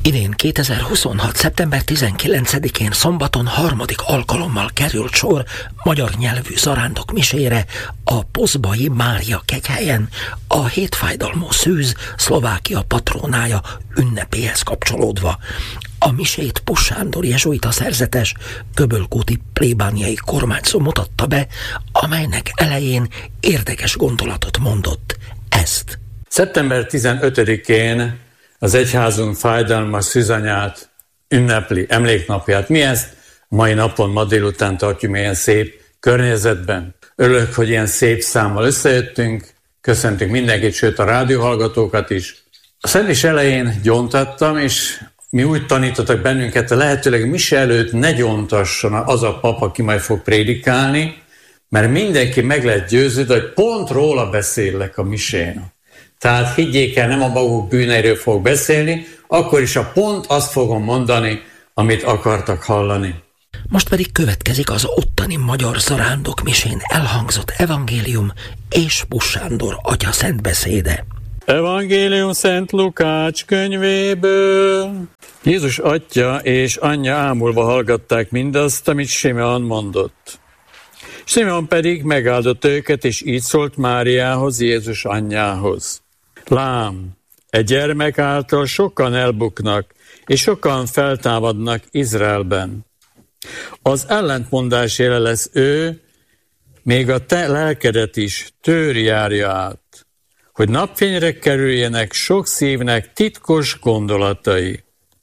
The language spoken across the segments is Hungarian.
Idén 2026. szeptember 19-én szombaton harmadik alkalommal került sor magyar nyelvű zarándok misére a Pozbai Mária kegyhelyen, a hétfájdalmú szűz Szlovákia patrónája ünnepéhez kapcsolódva. A misét Pusch Sándor jezsuita szerzetes göbölkúti plébániai kormányzó mutatta be, amelynek elején érdekes gondolatot mondott. Ezt. Szeptember 15-én az egyházunk fájdalmas szűzanyát ünnepli, emléknapját. Mi ezt mai napon, ma délután tartjuk ilyen szép környezetben. Örülök, hogy ilyen szép számmal összejöttünk, köszöntünk mindenkit, sőt a rádióhallgatókat is. A szentmis elején gyóntattam, és mi úgy tanítottak bennünket, hogy lehetőleg mise előtt ne gyóntasson az a pap, aki majd fog prédikálni, mert mindenki meg lehet győződni, hogy pont róla beszélek a misén. Tehát higgyék el, nem a maguk bűneiről fog beszélni, akkor is a pont azt fogom mondani, amit akartak hallani. Most pedig következik az ottani magyar zarándok misén elhangzott evangélium és Pusch Sándor atya szent beszéde. Evangélium Szent Lukács könyvéből. Jézus atya és anyja ámulva hallgatták mindazt, amit Simeon mondott. Simeon pedig megáldott őket, és így szólt Máriához, Jézus anyjához. Lám, egy gyermek által sokan elbuknak, és sokan feltámadnak Izraelben. Az ellentmondás jele lesz ő, még a te lelkedet is tőri járja át, hogy napfényre kerüljenek sok szívnek titkos gondolatai.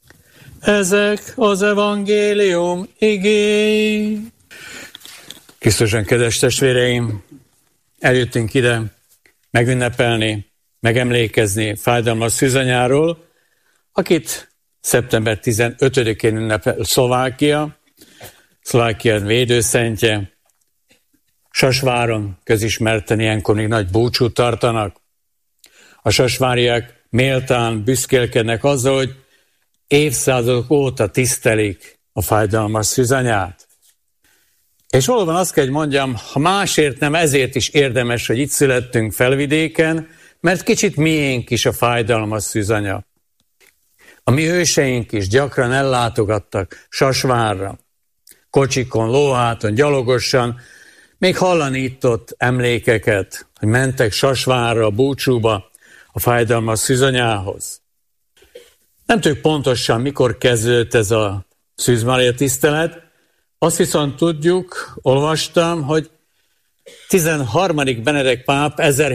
Ezek az evangélium igéi. Krisztuson kedves testvéreim, eljöttünk ide megünnepelni, megemlékezni fájdalmas szűzanyáról, akit szeptember 15-én ünnepel Szlovákia védőszentje. Sasváron közismerten ilyenkor még nagy búcsút tartanak. A sasváriak méltán büszkélkednek azzal, hogy évszázadok óta tisztelik a fájdalmas szűzanyát. És valóban azt kell, hogy mondjam, ha másért nem, ezért is érdemes, hogy itt születtünk Felvidéken, mert kicsit miénk is a fájdalmas szűzanya. A mi őseink is gyakran ellátogattak Sasvárra, kocsikon, lóháton, gyalogosan, még hallani itt-ott emlékeket, hogy mentek Sasvárra, búcsúba, a fájdalmas szűzanyához. Nem tudjuk pontosan, mikor kezdődött ez a Szűz Mária tisztelet, azt viszont tudjuk, olvastam, hogy 13. Benedek páp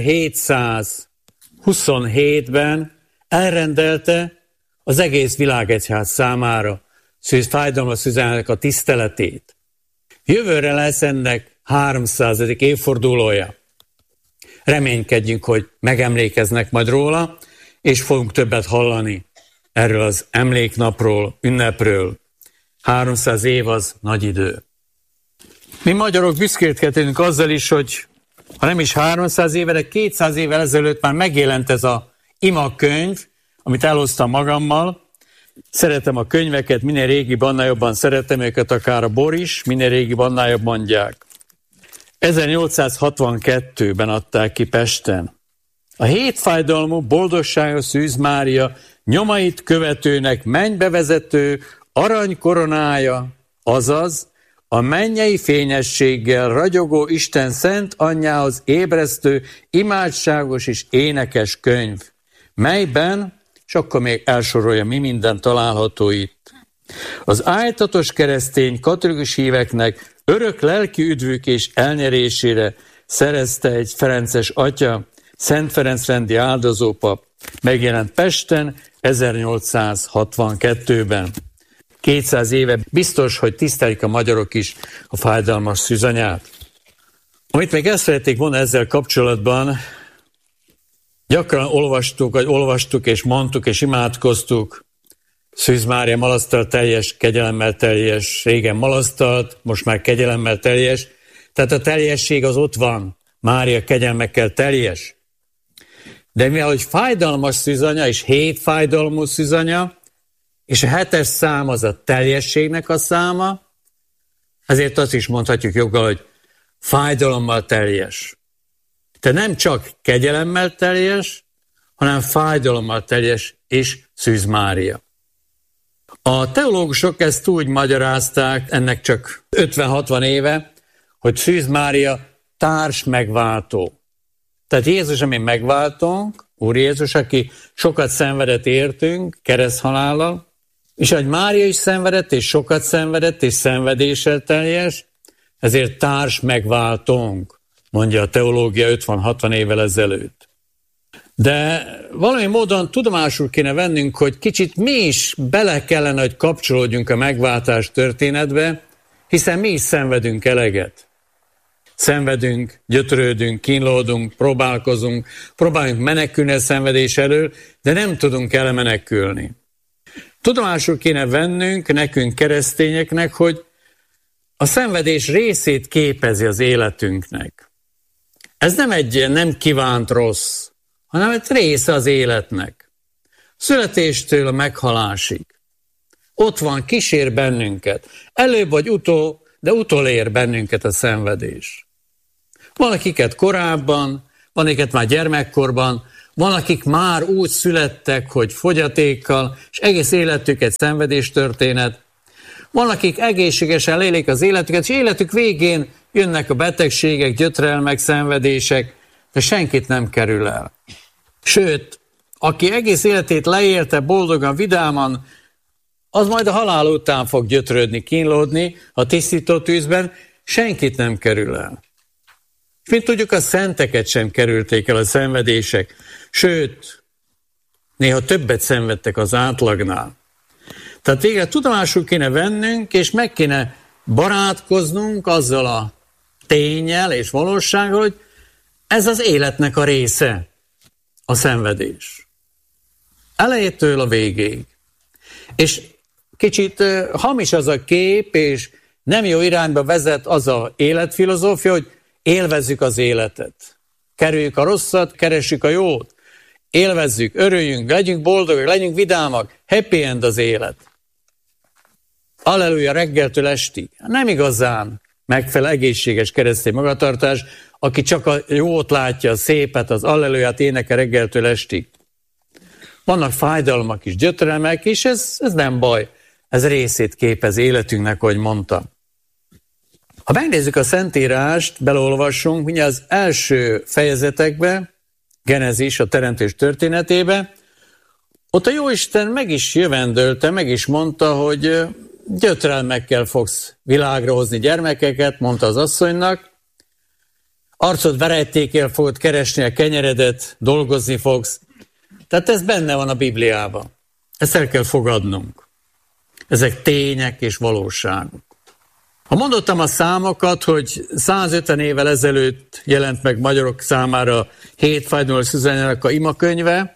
1727-ben elrendelte az egész világegyház számára fájdalmas szűzanyának a tiszteletét. Jövőre lesz ennek 300. évfordulója. Reménykedjünk, hogy megemlékeznek majd róla, és fogunk többet hallani erről az emléknapról, ünnepről. 300 év az nagy idő. Mi magyarok büszkélkedünk azzal is, hogy ha nem is 300 éve, de 200 évvel ezelőtt már megjelent ez a imakönyv, amit elhoztam magammal. Szeretem a könyveket, minél régibb, annál jobban szeretem őket, akár a bor is, minél régibb, annál jobb mondják. 1862-ben adták ki Pesten. A hétfájdalmú, boldogságos Szűz Mária nyomait követőnek mennybe vezető aranykoronája, azaz a mennyei fényességgel ragyogó Isten szent anyjához ébresztő, imádságos és énekes könyv, melyben, és akkor még elsorolja, mi minden található itt. Az ájtatos keresztény katolikus híveknek örök lelki üdvük és elnyerésére szerezte egy ferences atya, Szent Ferenc rendi áldozópap, megjelent Pesten 1862-ben. 200 éve biztos, hogy tisztelik a magyarok is a fájdalmas szűzanyát. Amit még el szeretnék mondani ezzel kapcsolatban, gyakran olvastuk és mondtuk és imádkoztuk, Szűz Mária malasztal teljes, kegyelemmel teljes, régen malasztalt, most már kegyelemmel teljes, tehát a teljesség az ott van, Mária kegyelmekkel teljes. De mivel, hogy fájdalmas szűzanya és 7 fájdalmú szűzanya, és a 7-es szám az a teljességnek a száma, ezért azt is mondhatjuk joggal, hogy fájdalommal teljes. Te nem csak kegyelemmel teljes, hanem fájdalommal teljes és Szűz Mária. A teológusok ezt úgy magyarázták, ennek csak 50-60 éve, hogy Szűz Mária társ megváltó. Tehát Jézus, ami megváltónk, Úr Jézus, aki sokat szenvedett értünk, kereszthalállal, és hogy Mária is szenvedett, és sokat szenvedett, és szenvedéssel teljes, ezért társ megváltónk, mondja a teológia 50-60 évvel ezelőtt. De valami módon tudomásul kéne vennünk, hogy kicsit mi is bele kellene, hogy kapcsolódjunk a megváltás történetbe, hiszen mi is szenvedünk eleget. Szenvedünk, gyötrődünk, kínlódunk, próbálunk menekülni a szenvedés elől, de nem tudunk elmenekülni. Tudomásul kéne vennünk, nekünk keresztényeknek, hogy a szenvedés részét képezi az életünknek. Ez nem egy nem kívánt rossz, hanem egy része az életnek. Születéstől a meghalásig. Ott van, kísér bennünket. Előbb vagy de utolér bennünket a szenvedés. Van akiket korábban, van akiket már gyermekkorban, van akik már úgy születtek, hogy fogyatékkal, és egész életük egy szenvedéstörténet. Van akik egészségesen élik az életüket, és életük végén jönnek a betegségek, gyötrelmek, szenvedések, de senkit nem kerül el. Sőt, aki egész életét leélte boldogan, vidáman, az majd a halál után fog gyötrődni, kínlódni a tisztító tűzben, senkit nem kerül el. Mint tudjuk, a szenteket sem kerülték el a szenvedések, sőt, néha többet szenvedtek az átlagnál. Tehát végre tudomásul kéne vennünk, és meg kéne barátkoznunk azzal a ténnyel és valósággal, hogy ez az életnek a része, a szenvedés. Elejétől a végéig. És kicsit hamis az a kép, és nem jó irányba vezet az a életfilozófia, hogy élvezzük az életet. Kerüljük a rosszat, keressük a jót. Élvezzük, örüljünk, legyünk boldogok, legyünk vidámak. Happy end az élet. Alleluja reggeltől estig. Nem igazán megfelel egészséges keresztény magatartás, aki csak a jót látja, a szépet, az alleluját énekel reggeltől estig. Vannak fájdalmak is, gyötrelmek is, ez nem baj. Ez részét képez életünknek, ahogy mondtam. Ha megnézzük a Szentírást, beleolvassunk, mindjárt az első fejezetekbe, Genezis, a teremtés történetébe, ott a Jóisten meg is jövendölte, meg is mondta, hogy gyötrelmekkel fogsz világra hozni gyermekeket, mondta az asszonynak, arcod verejtékkel fogod keresni a kenyeredet, dolgozni fogsz. Tehát ez benne van a Bibliában. Ezt el kell fogadnunk. Ezek tények és valóságok. Ha mondottam a számokat, hogy 150 évvel ezelőtt jelent meg magyarok számára 7 fájdalmas szüzanyának a imakönyve,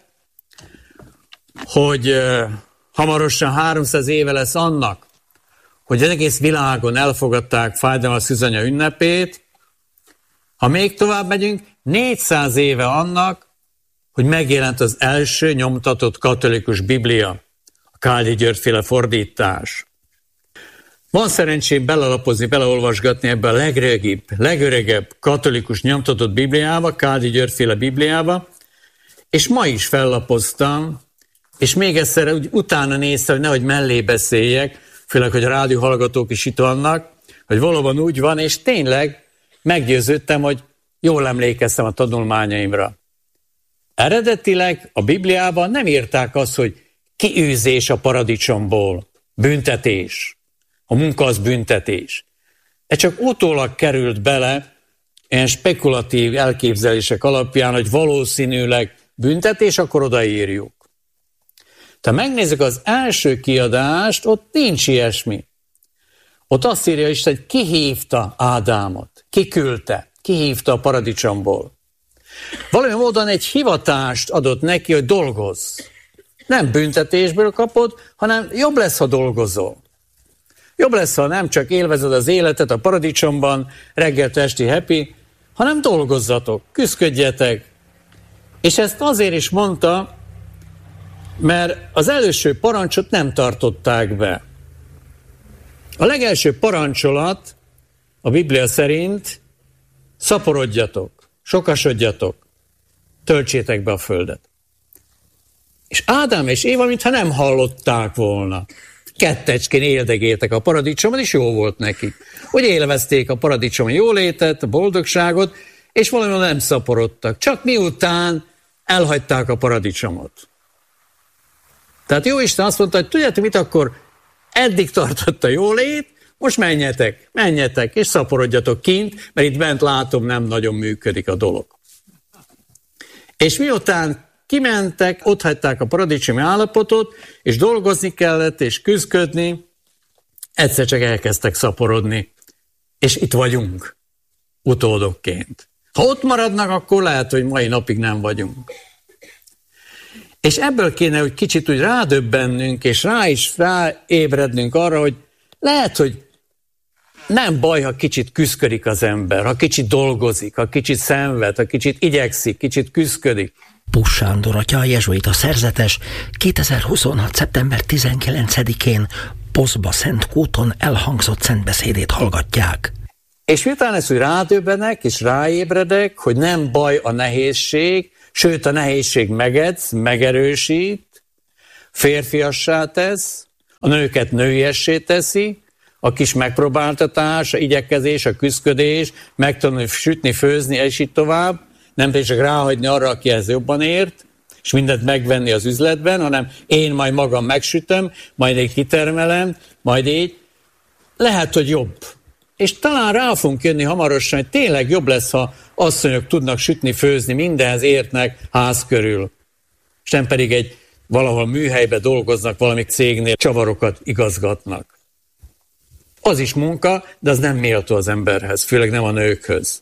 hogy hamarosan 300 éve lesz annak, hogy az egész világon elfogadták fájdalmas szüzanya ünnepét. Ha még tovább megyünk, 400 éve annak, hogy megjelent az első nyomtatott katolikus Biblia, a Káldi György-féle fordítás. Van szerencsém belelapozni, beleolvasgatni ebbe a legöregebb katolikus nyomtatott Bibliába, Káldi György-féle Bibliába, és ma is fellapoztam, és még egyszer úgy utána néztem, hogy nehogy mellé beszéljek, főleg, hogy a rádióhallgatók is itt vannak, hogy valóban úgy van, és tényleg meggyőződtem, hogy jól emlékeztem a tanulmányaimra. Eredetileg a Bibliában nem írták azt, hogy kiűzés a paradicsomból, büntetés. A munka az büntetés. Ez csak utólag került bele ilyen spekulatív elképzelések alapján, hogy valószínűleg büntetés, akkor odaírjuk. Ha megnézzük az első kiadást, ott nincs ilyesmi. Ott azt írja is, hogy kihívta Ádámot, kiküldte, kihívta a paradicsomból. Valami módon egy hivatást adott neki, hogy dolgozz. Nem büntetésből kapod, hanem jobb lesz, ha dolgozol. Jobb lesz, ha nem csak élvezed az életet a paradicsomban, reggeltől esti happy, hanem dolgozzatok, küszködjetek. És ezt azért is mondta, mert az első parancsot nem tartották be. A legelső parancsolat a Biblia szerint szaporodjatok, sokasodjatok, töltsétek be a földet. És Ádám és Éva, mintha nem hallották volna. kettecskén éldegéltek a paradicsomon, és jó volt nekik. Hogy élvezték a paradicsom jólétet, a boldogságot, és valamivel nem szaporodtak. Csak miután elhagyták a paradicsomot. Tehát Jóisten azt mondta, hogy tudjátok mit, akkor eddig tartott a jólét, most menjetek, és szaporodjatok kint, mert itt bent látom, nem nagyon működik a dolog. És miután kimentek, ott hagyták a paradicsomi állapotot, és dolgozni kellett, és küzdködni, egyszer csak elkezdtek szaporodni. És itt vagyunk, utódokként. Ha ott maradnak, akkor lehet, hogy mai napig nem vagyunk. És ebből kéne, hogy kicsit úgy rádöbbennünk, és ráébrednünk arra, hogy lehet, hogy nem baj, ha kicsit küszködik az ember, ha kicsit dolgozik, ha kicsit szenved, ha kicsit igyekszik, kicsit küszködik. Pusz Sándor atya, a jezsuita szerzetes 2026. szeptember 19-én Poszba-Szentkúton elhangzott szentbeszédét hallgatják. És miután ezt úgy rádöbbenek, és ráébredek, hogy nem baj a nehézség, sőt a nehézség megedz, megerősít, férfiassá tesz, a nőket nőiessé teszi, a kis megpróbáltatás, a igyekezés, a küszködés, megtanulni sütni, főzni, és így tovább, nem pedig csak ráhagyni arra, aki ez jobban ért, és mindent megvenni az üzletben, hanem én majd magam megsütöm, majd én kitermelem, majd így. Lehet, hogy jobb. És talán rá fogunk jönni hamarosan, hogy tényleg jobb lesz, ha asszonyok tudnak sütni, főzni, mindenhez értnek ház körül. És nem pedig egy valahol műhelybe dolgoznak, valami cégnél csavarokat igazgatnak. Az is munka, de az nem méltó az emberhez, főleg nem a nőkhöz.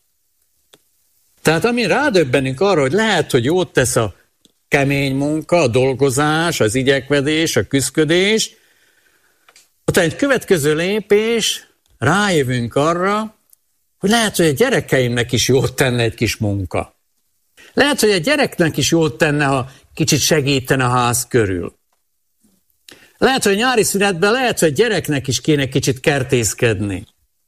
Tehát amin rádöbbenünk arra, hogy lehet, hogy jót tesz a kemény munka, a dolgozás, az igyekedés, a küszködés, utána egy következő lépés, rájövünk arra, hogy lehet, hogy a gyerekeimnek is jót tenne egy kis munka. Lehet, hogy a gyereknek is jót tenne, ha kicsit segítene a ház körül. Lehet, hogy nyári szünetben lehet, hogy a gyereknek is kéne kicsit kertészkedni.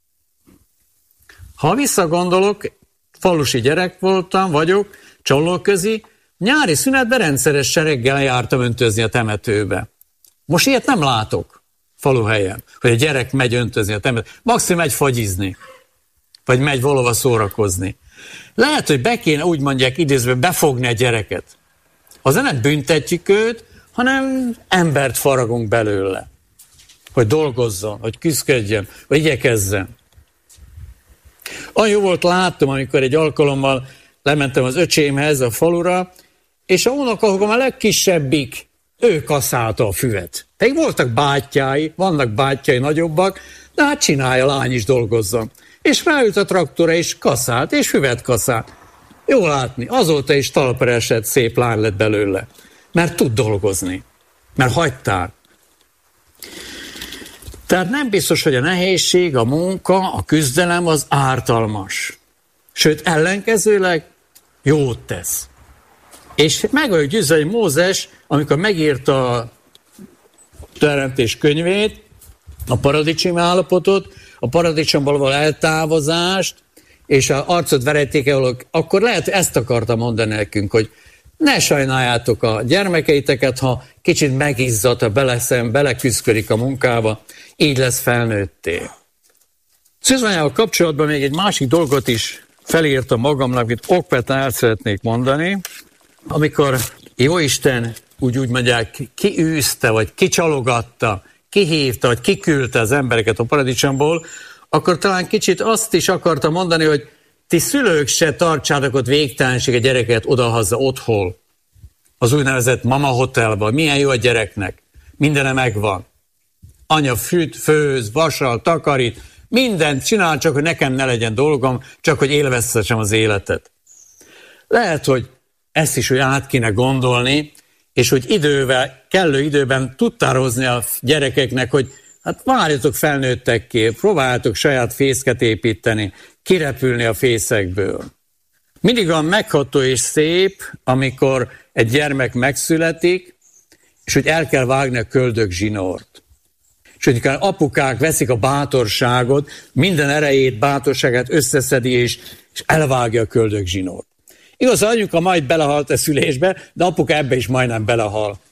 Ha visszagondolok, falusi gyerek vagyok, Csollóközi, nyári szünetben rendszeresen reggel jártam öntözni a temetőbe. Most ilyet nem látok faluhelyen, hogy a gyerek megy öntözni a temetőbe. Maximum megy fagyizni, vagy megy valahova szórakozni. Lehet, hogy be kéne, úgy mondják idézve, befogni a gyereket. Azzal nem büntetjük őt, hanem embert faragunk belőle. Hogy dolgozzon, hogy küszködjön, hogy igyekezzen. Olyan jó volt, láttam, amikor egy alkalommal lementem az öcsémhez a falura, és a unokahúgom a legkisebbik, ő kaszálta a füvet. Pedig voltak bátyái, vannak bátyái nagyobbak, de hát csinálja, lány is dolgozzon. És ráült a traktora, és kaszált, és füvet kaszált. Jó látni, azóta is talpra esett, szép lány lett belőle. Mert tud dolgozni. Mert hagyták. Tehát nem biztos, hogy a nehézség, a munka, a küzdelem az ártalmas. Sőt, ellenkezőleg jót tesz. És meg vagyok győzve, hogy Mózes, amikor megírta a teremtés könyvét, a paradicsom állapotot, a paradicsomból való eltávozást, és az arcot verejtéke, akkor lehet, ezt akarta mondani nekünk, hogy ne sajnáljátok a gyermekeiteket, ha kicsit megizzad, ha beleküszködik a munkába, így lesz felnőtté. Szűzványával kapcsolatban még egy másik dolgot is felírtam magamnak, amit okvetlen el szeretnék mondani. Amikor Jóisten úgy mondják, kiűzte, vagy kicsalogatta, kihívta, vagy kiküldte az embereket a paradicsomból, akkor talán kicsit azt is akarta mondani, hogy ti szülők se tartsátok ott végtelenség a gyereket odahaza otthon, az úgynevezett mama hotelban. Milyen jó a gyereknek, mindene megvan. Anya süt, főz, vasal, takarít, mindent csinál, csak hogy nekem ne legyen dolgom, csak hogy élvezhessem az életet. Lehet, hogy ezt is úgy át kéne gondolni, és hogy kellő időben tudtál hozni a gyerekeknek, hogy hát várjatok felnőttekké, próbáljátok saját fészket építeni, kirepülni a fészekből. Mindig olyan megható és szép, amikor egy gyermek megszületik, és hogy el kell vágni a köldögzsinort. És hogy apukák veszik a bátorságot, minden erejét, bátorságát összeszedi, és elvágja a köldögzsinort. Igaz, anyuka majd belehalt a szülésbe, de apuka ebbe is majdnem belehal.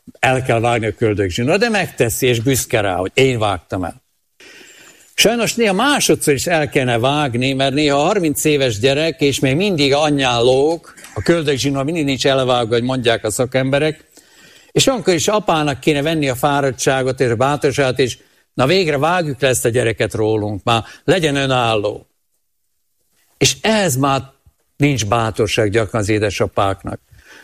el kell vágni a köldögzsinórt, de megteszi, és büszke rá, hogy én vágtam el. Sajnos néha másodszor is el kellene vágni, mert néha 30 éves gyerek, és még mindig anyján lóg, a köldögzsinór mindig nincs elvágva, hogy mondják a szakemberek, és akkor is apának kéne venni a fáradtságot és a bátorságot, és na végre vágjuk le ezt a gyereket rólunk, már legyen önálló. És ehhez már nincs bátorság gyakran az édesapáknak.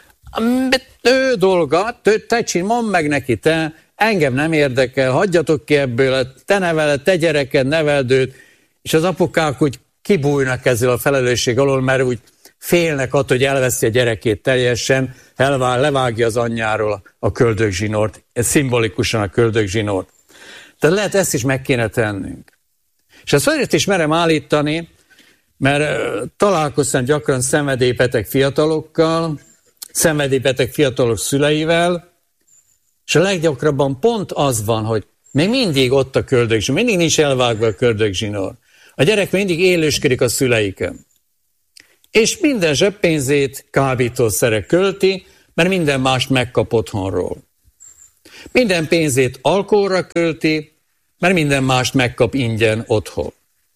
Ő dolga, te mondd meg neki, te, engem nem érdekel, hagyjatok ki ebből, te neveled, te gyereked, neveld őt, és az apukák úgy kibújnak ezzel a felelősség alól, mert úgy félnek attól, hogy elveszi a gyerekét teljesen, levágja az anyjáról a köldögzsinort, szimbolikusan a köldögzsinort. Tehát lehet ezt is meg kéne tennünk. És ezt azért is merem állítani, mert találkoztam gyakran szenvedélybeteg fiatalokkal, szenvedélybeteg fiatalok szüleivel, és a leggyakrabban pont az van, hogy még mindig ott a köldögzsinór, mindig nincs elvágva a köldögzsinór. A gyerek mindig élősködik a szüleiken. És minden zseppénzét kábítószerre költi, mert minden mást megkap otthonról. Minden pénzét alkoholra költi, mert minden mást megkap ingyen otthon.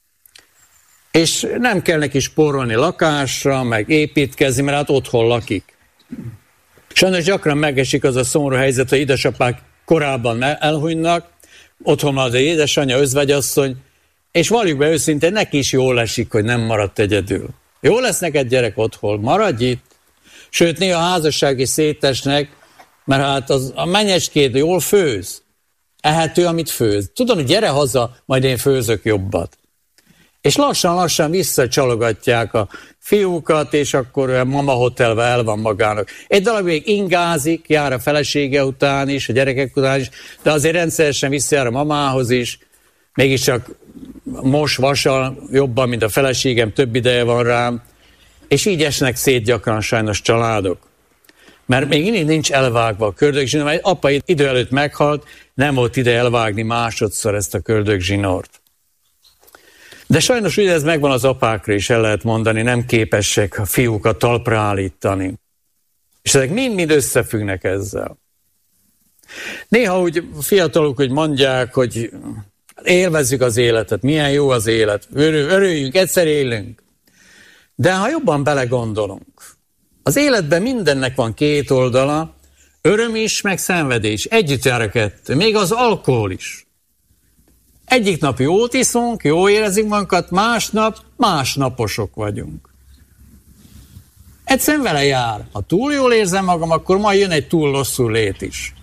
És nem kell neki spórolni lakásra, meg építkezni, mert hát otthon lakik. Sajnos gyakran megesik az a szomorú helyzet, hogy édesapák korábban elhunynak, otthon van az édesanyja, özvegyasszony, és valljuk be őszintén, neki is jól esik, hogy nem maradt egyedül. Jó lesz neked gyerek otthon, maradj itt. Sőt, néha a házasság is szétesnek, mert hát a menyecskéd jól főz. Ehető, amit főz. Tudom, hogy gyere haza, majd én főzök jobbat. És lassan-lassan visszacsalogatják a fiúkat, és akkor a mama hotelbe el van magának. Egy darab még ingázik, jár a felesége után is, a gyerekek után is, de azért rendszeresen visszajár a mamához is, mégiscsak vasal jobban, mint a feleségem, több ideje van rám, és így esnek szét gyakran sajnos családok. Mert még mindig nincs elvágva a köldögzsinór, mert apa idő előtt meghalt, nem volt ide elvágni másodszor ezt a köldögzsinort. De sajnos ugye ez megvan az apákra is, el lehet mondani, nem képesek a fiúkat talpra állítani. És ezek mind-mind összefüggnek ezzel. Néha úgy fiatalok úgy mondják, hogy élvezzük az életet, milyen jó az élet, örüljünk, egyszer élünk. De ha jobban belegondolunk, az életben mindennek van két oldala, öröm is, meg szenvedés, együtt jár a kettő, még az alkohol is. Egyik nap jót iszunk, jó érezzük magunkat, másnap másnaposok vagyunk. Egyszerűen vele jár. Ha túl jól érzem magam, akkor majd jön egy túl rosszul lét is.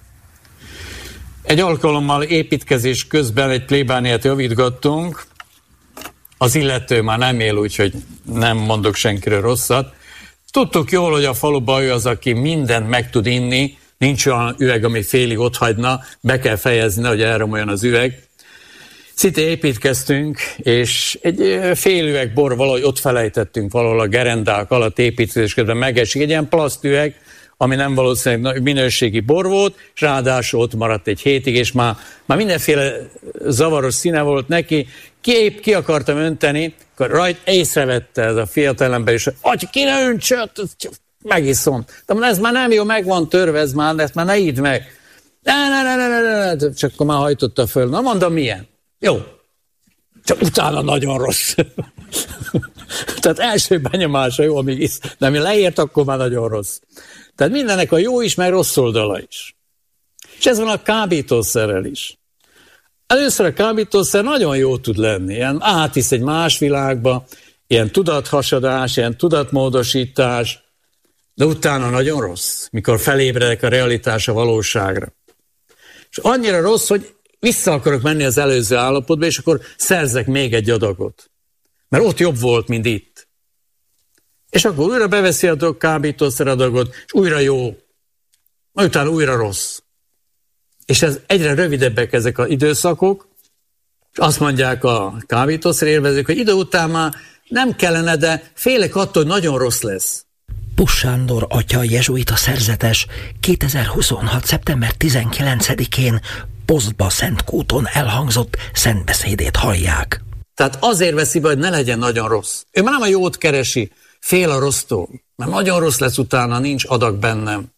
Egy alkalommal építkezés közben egy plébániát javítgattunk, az illető már nem él, úgyhogy nem mondok senkiről rosszat. Tudtuk jól, hogy a faluban ő az, aki mindent meg tud inni, nincs olyan üveg, ami félig otthagyna, be kell fejezni, hogy elromoljon az üveg. Szinte építkeztünk, és egy fél üveg bor valahogy ott felejtettünk valahol a gerendák alatt építkezés közben megesik. Egy ilyen plasztüveg, ami nem valószínűleg minőségi bor volt, és ráadásul ott maradt egy hétig, és már mindenféle zavaros színe volt neki. Ki akartam önteni, akkor észrevette ez a fiatalember is, hogy ki ne öntsöt, megiszom. De ez már nem jó, meg van törve, ezt már ne idd meg. Ne. Csak akkor már hajtotta föl. Na mondom, milyen? Jó. Csak utána nagyon rossz. Tehát első benyomása jó, amíg isz. De ami leért, akkor már nagyon rossz. Tehát mindennek a jó is, meg rossz oldala is. És ez van a kábítószerrel is. Először a kábítószer nagyon jó tud lenni. Ilyen átvisz egy más világba, ilyen tudathasadás, ilyen tudatmódosítás, de utána nagyon rossz, mikor felébredek a realitás a valóságra. És annyira rossz, hogy vissza akarok menni az előző állapotba, és akkor szerzek még egy adagot. Mert ott jobb volt, mint itt. És akkor újra beveszi a kábítószer adagot, és újra jó. Utána újra rossz. És ez egyre rövidebbek ezek az időszakok, és azt mondják a kábítószer élvezők, hogy idő után már nem kellene, de félek attól, hogy nagyon rossz lesz. Pusz Sándor atya jezsuita szerzetes 2026. szeptember 19-én Posztba Szentkúton elhangzott szentbeszédét hallják. Tehát azért veszi be, hogy ne legyen nagyon rossz. Ő már nem a jót keresi, fél a rossztól, mert nagyon rossz lesz utána, nincs adag bennem.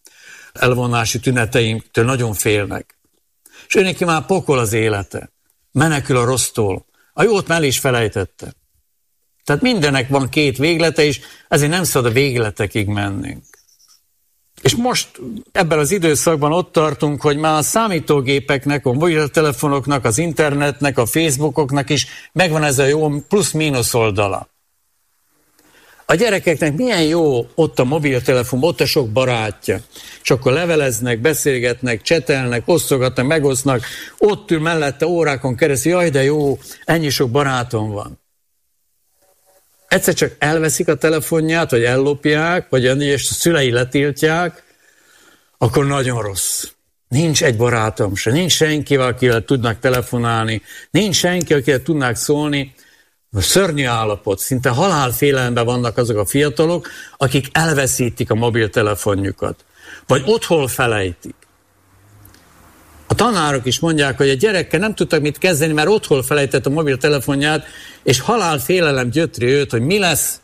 elvonási tüneteimtől nagyon félnek. És ő neki már pokol az élete. Menekül a rossztól. A jót már el is felejtette. Tehát mindennek van két véglete, és ezért nem szabad a végletekig mennünk. És most ebben az időszakban ott tartunk, hogy már a számítógépeknek, a mobiltelefonoknak, az internetnek, a Facebookoknak is megvan ez a jó plusz-mínusz oldala. A gyerekeknek milyen jó ott a mobiltelefon, ott a sok barátja. És akkor leveleznek, beszélgetnek, csetelnek, osztogatnak, megosznak, ott ül mellette órákon keresztül, jaj, de jó, ennyi sok barátom van. Egyszer csak elveszik a telefonját, vagy ellopják, vagy és a szülei letiltják, akkor nagyon rossz. Nincs egy barátom se, nincs senki, akivel tudnak telefonálni, nincs senki, akivel tudnák szólni. Szörnyű állapot, szinte halálfélelemben vannak azok a fiatalok, akik elveszítik a mobiltelefonjukat, vagy otthon felejtik. A tanárok is mondják, hogy a gyerekkel nem tudtak mit kezdeni, mert otthon felejtett a mobiltelefonját, és halálfélelem gyötri őt, hogy mi lesz.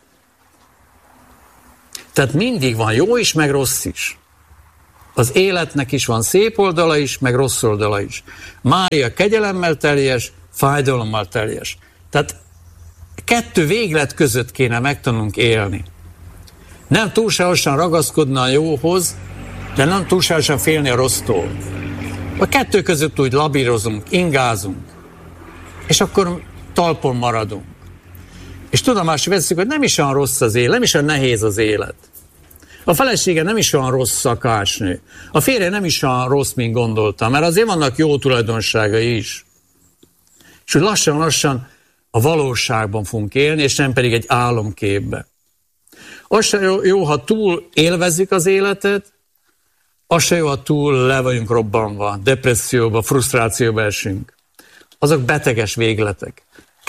Tehát mindig van jó is, meg rossz is. Az életnek is van szép oldala is, meg rossz oldala is. Mária kegyelemmel teljes, fájdalommal teljes. Tehát kettő véglet között kéne megtanulnunk élni. Nem túlságosan ragaszkodni a jóhoz, de nem túlságosan félni a rossztól. A kettő között úgy labírozunk, ingázunk, és akkor talpon maradunk. És tudomásul veszünk, hogy nem is olyan rossz az élet, nem is olyan nehéz az élet. A felesége nem is olyan rossz szakásnő. A férje nem is olyan rossz, mint gondoltam, mert azért vannak jó tulajdonságai is. És úgy lassan a valóságban fogunk élni, és nem pedig egy álomképbe. Az se jó, ha túl élvezzük az életet, az se jó, ha túl le vagyunk robbanva, depresszióba, frusztrációba esünk. Azok beteges végletek.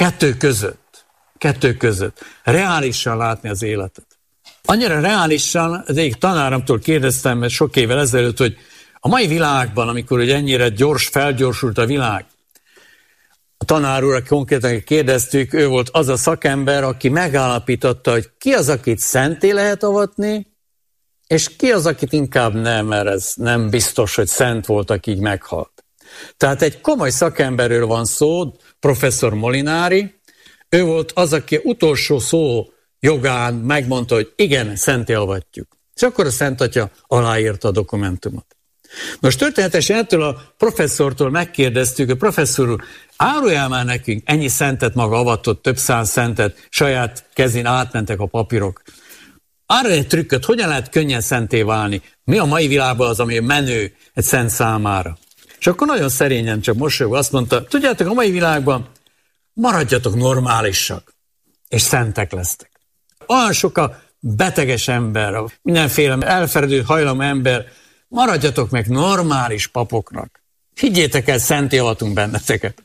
Kettő között. Reálisan látni az életet. Annyira reálisan, az egyik tanáromtól kérdeztem sok évvel ezelőtt, hogy a mai világban, amikor ugye ennyire felgyorsult a világ, a tanár úr, konkrétan kérdeztük, ő volt az a szakember, aki megállapította, hogy ki az, akit szenté lehet avatni, és ki az, akit inkább nem, mert ez nem biztos, hogy szent volt, aki így meghalt. Tehát egy komoly szakemberről van szó, professzor Molinari, ő volt az, aki utolsó szó jogán megmondta, hogy igen, szenté avatjuk. És akkor a Szent Atya aláírta a dokumentumot. Most történetesen ettől a professzortól megkérdeztük, hogy professzor úr, árulja már nekünk, ennyi szentet maga avatott, több száz szentet, saját kezén átmentek a papírok. Arra egy trükköt, hogyan lehet könnyen szenté válni? Mi a mai világban az, ami menő egy szent számára? És akkor nagyon szerényen csak mosolyogva azt mondta, tudjátok, a mai világban maradjatok normálisak, és szentek lesztek. Olyan sok a beteges ember, a mindenféle elfeledő hajlamú ember, maradjatok meg normális papoknak. Higgyétek el, szenté avatunk benneteket.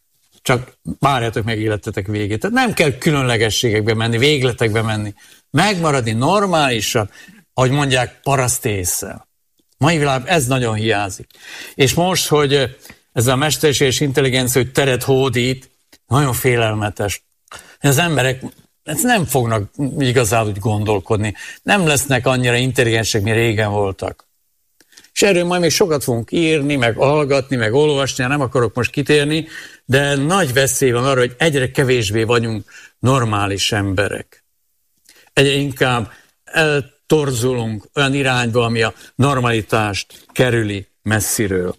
Csak várjatok meg életetek végét. Tehát nem kell különlegességekbe menni, végletekbe menni. Megmaradni normálisan, ahogy mondják, paraszt ésszel. Mai világban ez nagyon hiányzik. És most, hogy ez a mesterséges intelligencia, hogy teret hódít, nagyon félelmetes. Az emberek nem fognak igazán úgy gondolkodni. Nem lesznek annyira intelligensek, mint régen voltak. És erről majd még sokat fogunk írni, meg hallgatni, meg olvasni, nem akarok most kitérni, de nagy veszély van arra, hogy egyre kevésbé vagyunk normális emberek. Egyre inkább eltorzulunk olyan irányba, ami a normalitást kerüli messziről.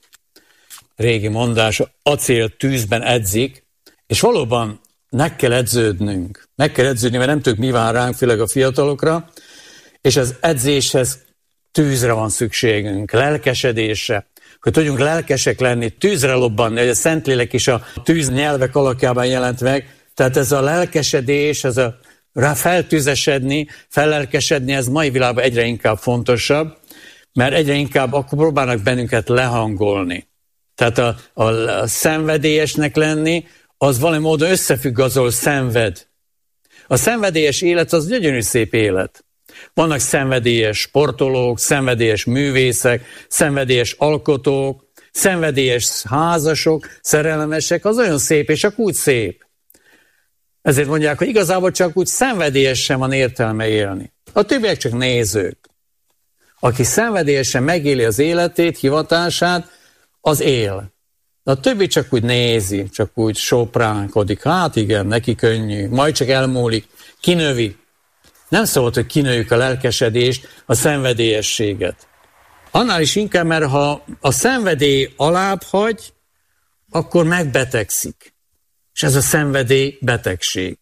Régi mondás, acél tűzben edzik, és valóban meg kell edződnünk. Meg kell edződni, mert nem tudjuk, mi vár ránk, főleg a fiatalokra, és az edzéshez tűzre van szükségünk, lelkesedésre, hogy tudjunk lelkesek lenni, tűzre lobbanni, hogy a Szentlélek is a tűz nyelvek alakjában jelent meg. Tehát ez a lelkesedés, ez a feltűzesedni, fellelkesedni, ez mai világban egyre inkább fontosabb, mert egyre inkább akkor próbálnak bennünket lehangolni. Tehát a szenvedélyesnek lenni, az valami módon összefügg azzal, szenved. A szenvedélyes élet az gyönyörű szép élet. Vannak szenvedélyes sportolók, szenvedélyes művészek, szenvedélyes alkotók, szenvedélyes házasok, szerelmesek, az olyan szép, és csak úgy szép. Ezért mondják, hogy igazából csak úgy szenvedélyesen van értelme élni. A többiek csak nézők. Aki szenvedélyesen megéli az életét, hivatását, az él. De a többi csak úgy nézi, csak úgy sopránkodik. Hát igen, neki könnyű, majd csak elmúlik, kinövi. Nem szabad, hogy kinőjük a lelkesedést, a szenvedélyességet. Annál is inkább, mert ha a szenvedély alább hagy, akkor megbetegszik. És ez a szenvedély betegség.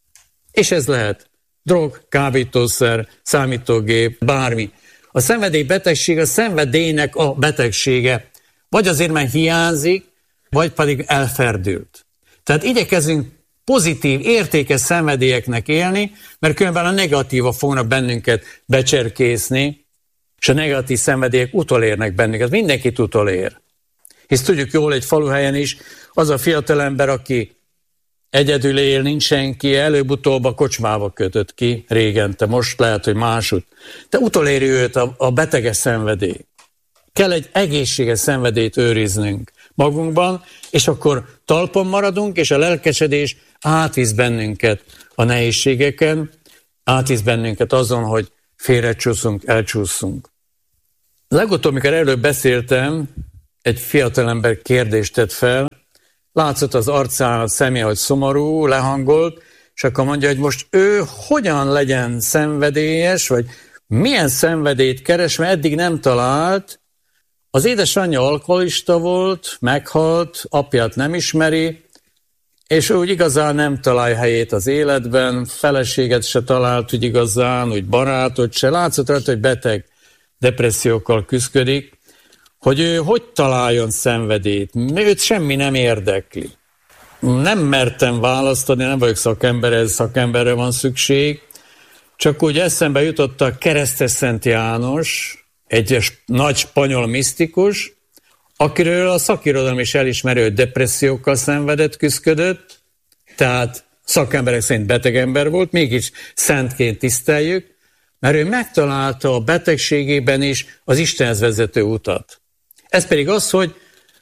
És ez lehet drog, kábítószer, számítógép, bármi. A szenvedély betegség a szenvedélynek a betegsége. Vagy azért, mert hiányzik, vagy pedig elferdült. Tehát igyekezünk pozitív, értékes szenvedélyeknek élni, mert különben a negatíva fognak bennünket becserkészni, és a negatív szenvedélyek utolérnek bennünket. Mindenkit utolér. Hisz tudjuk jól egy faluhelyen is, az a fiatalember, aki egyedül él, nincs senki, előbb-utóbb a kocsmába kötött ki régente, most lehet, hogy másút. De utoléri őt a beteges szenvedély. Kell egy egészséges szenvedélyt őriznünk magunkban, és akkor talpon maradunk, és a lelkesedés átvisz bennünket a nehézségeken, átvisz bennünket azon, hogy félrecsúszunk, elcsúszunk. Legutóbb, amikor előbb beszéltem, egy fiatalember kérdést tett fel, látszott az arcán, a személy, hogy szomorú, lehangolt, és akkor mondja, hogy most ő hogyan legyen szenvedélyes, vagy milyen szenvedélyt keres, mert eddig nem talált. Az édesanyja alkoholista volt, meghalt, apját nem ismeri, és úgy igazán nem találja helyét az életben, feleséget se talált, úgy igazán, úgy barátot se. Látszott rajta, hogy beteg depressziókkal küszködik, hogy ő hogy találjon szenvedélyt. Őt semmi nem érdekli. Nem mertem választani, nem vagyok szakember, ez szakemberre van szükség. Csak úgy eszembe jutott a Keresztes Szent János, egy nagy spanyol misztikus, akiről a szakirodalom is elismeri, hogy depressziókkal szenvedett, küszködött, tehát szakemberek szerint beteg ember volt, mégis szentként tiszteljük, mert ő megtalálta a betegségében is az Istenhez vezető utat. Ez pedig az, hogy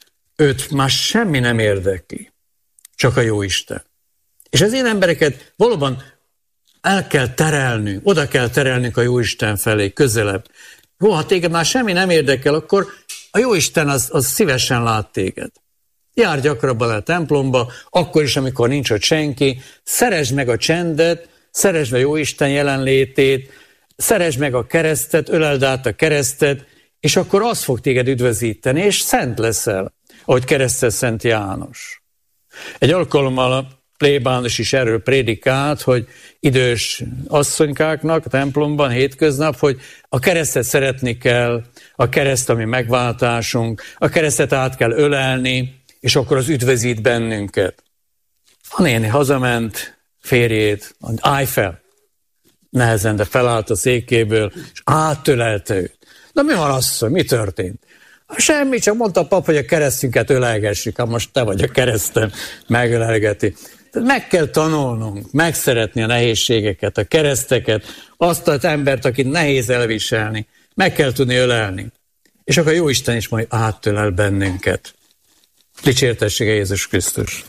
őt már semmi nem érdekli, csak a Jóisten. És az ilyen embereket valóban el kell terelnünk, oda kell terelnünk a Jóisten felé, közelebb. Jó, ha téged már semmi nem érdekel, akkor a Jóisten az szívesen lát téged. Járj gyakrabban a templomba, akkor is, amikor nincs ott senki, szeresd meg a csendet, szeresd meg Jóisten jelenlétét, szeresd meg a keresztet, öleld át a keresztet, és akkor az fog téged üdvözíteni, és szent leszel, ahogy Keresztes Szent János. Egy alkalommal a plébános is erről prédikált, hogy idős asszonykáknak a templomban hétköznap, hogy a keresztet szeretni kell, a kereszt, ami megváltásunk, a keresztet át kell ölelni, és akkor az üdvözít bennünket. A néni hazament, férjét, állj fel, nehezen, de felállt a székéből, és átölelte őt. Na mi van, asszony, mi történt? Semmi, csak mondta a pap, hogy a keresztünket ölelgessük. Hát most te vagy a keresztem, megölelgeti. Tehát meg kell tanulnunk, megszeretni a nehézségeket, a kereszteket, azt az embert, akit nehéz elviselni. Meg kell tudni ölelni. És akkor Jóisten is majd átölel bennünket. Dicsértessége Jézus Krisztus!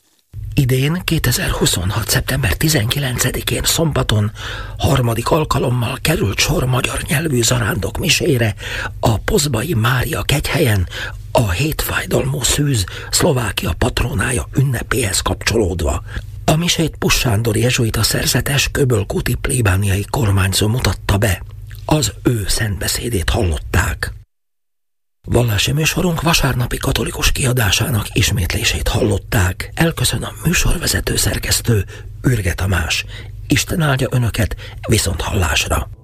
Idén 2026. szeptember 19-én szombaton harmadik alkalommal került sor magyar nyelvű zarándok misére a Pozbai Mária kegyhelyen a hétfájdalmú szűz Szlovákia patrónája ünnepéhez kapcsolódva. A misét Puss Sándor jezsuita szerzetes köbölkúti plébániai kormányzó mutatta be. Az ő szentbeszédét hallották. Vallási műsorunk vasárnapi katolikus kiadásának ismétlését hallották. Elköszön a műsorvezető szerkesztő Ürge Tamás. Isten áldja önöket, viszont hallásra!